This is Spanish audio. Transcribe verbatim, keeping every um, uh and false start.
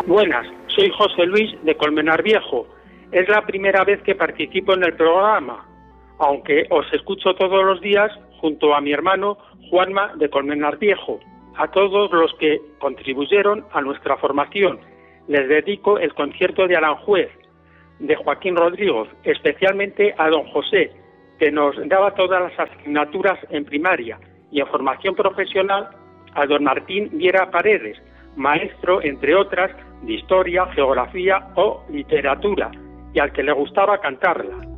Buenas, soy José Luis de Colmenar Viejo. Es la primera vez que participo en el programa, aunque os escucho todos los días junto a mi hermano Juanma de Colmenar Viejo. A todos los que contribuyeron a nuestra formación les dedico el concierto de Aranjuez, de Joaquín Rodríguez, especialmente a don José, que nos daba todas las asignaturas en primaria, y en formación profesional a don Martín Viera Paredes, maestro, entre otras, de historia, geografía o literatura, y al que le gustaba cantarla.